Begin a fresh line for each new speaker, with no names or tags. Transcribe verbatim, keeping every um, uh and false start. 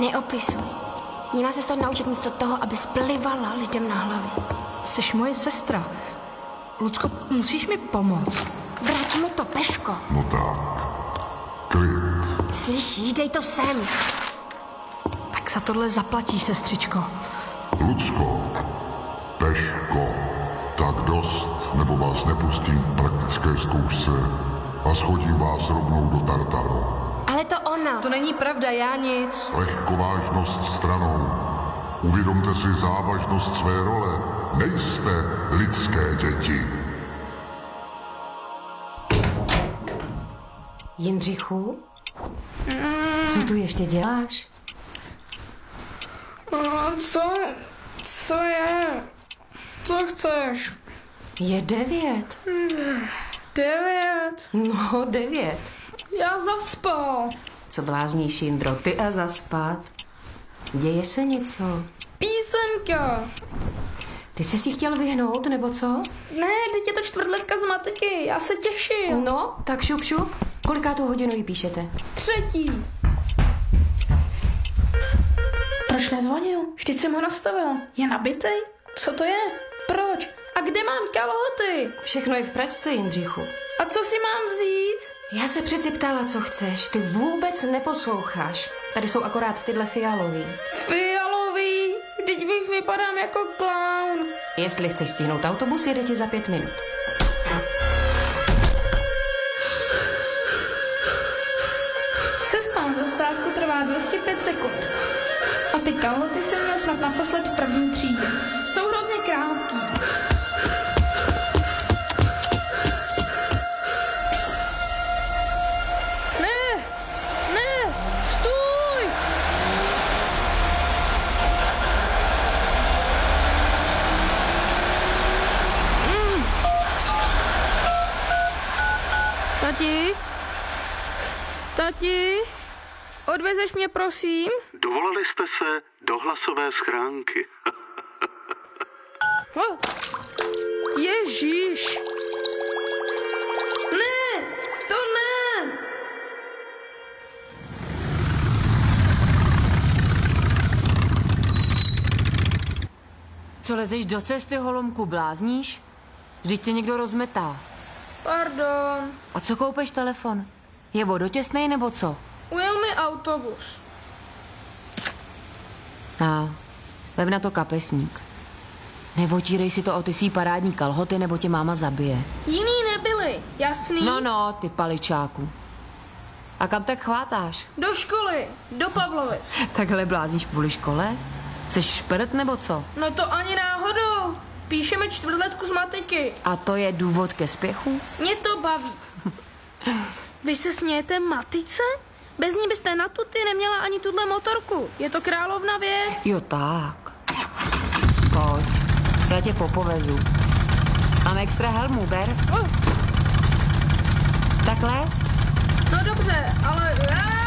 Neopisuj. Měla se to naučit místo toho, aby splivala lidem na hlavy.
Jseš moje sestra. Lucko, musíš mi pomoct.
Vrať mi to, Peško.
No tak, klid.
Slyšíš, dej to sem.
Tak za tohle zaplatíš, sestřičko.
Lucko, Peško, tak dost, nebo vás nepustím k praktické zkoušce a schodím vás rovnou do tartaru.
Ale to ona.
To není pravda, já nic.
Lehkovážnost stranou. Uvědomte si závažnost své role. Nejste lidské děti.
Jindřichu? Co tu ještě děláš?
A co? Co je? Co chceš?
Je devět.
Devět.
No, devět.
Já zaspal.
Co blázníš, Jindro, ty a zaspat? Děje se něco?
Písemka.
Ty jsi si chtěl vyhnout, nebo co?
Ne, teď je to čtvrtletka z matiky, já se těším.
No, tak šup, šup. Kolikátou hodinu jí píšete?
Třetí. Proč nezvonil? Vždyť jsem ho nastavil. Je nabitej? Co to je? Proč? A kde mám kalhoty?
Všechno je v pračce, Jindřichu.
A co si mám vzít?
Já se přeci ptala, co chceš. Ty vůbec neposloucháš. Tady jsou akorát tyhle fialový.
Fialový? Vždyť bych vypadám jako klaun.
Jestli chceš stihnout autobus, jede ti za pět minut.
Cesta na zastávku trvá dvě stě pět sekund. A ty kalhoty jsem měl snad naposled v první třídě. Jsou hrozně krátký. Ne! Ne! Stůj! Mm. Tati? Tati? Odvezeš mě, prosím?
Dovolali jste se do hlasové schránky.
Oh. Ježíš! Ne! To ne!
Co lezeš do cesty, holomku, blázníš? Vždyť tě někdo rozmetá.
Pardon.
A co koupeš telefon? Je vodotěsnej nebo co?
Ujel mi autobus.
A, vem na to kapesník. Nevotírej si to o ty svý parádní kalhoty, nebo tě máma zabije.
Jiný nebyli, jasný?
No, no, ty paličáku. A kam tak chvátáš?
Do školy, do Pavlovic.
Takhle blázníš kvůli škole? Jseš šprt nebo co?
No to ani náhodou. Píšeme čtvrtletku z matiky.
A to je důvod ke spěchu?
Mě to baví. Vy se smějete matice? Bez ní byste na tuty neměla ani tuhle motorku. Je to královna věd.
Jo, tak. Pojď, já tě popovezu. Mám extra helmu, ber.
Oh.
Tak les.
No dobře, ale...